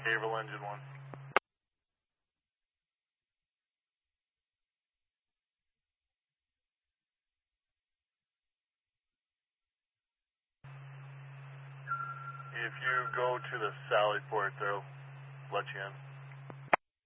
Haverhill engine 1. If you go to the Sally port, they'll let you in.